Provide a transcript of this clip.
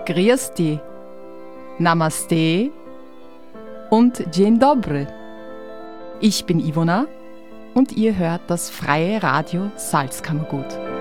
Grüß dich, Namaste und Dzień dobry. Ich bin Ivona und ihr hört das freie Radio Salzkammergut.